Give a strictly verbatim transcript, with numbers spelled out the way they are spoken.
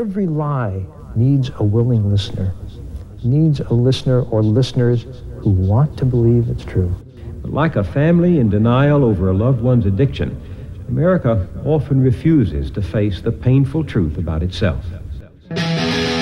every lie needs a willing listener, needs a listener or listeners who want to believe it's true. But like a family in denial over a loved one's addiction, America often refuses to face the painful truth about itself.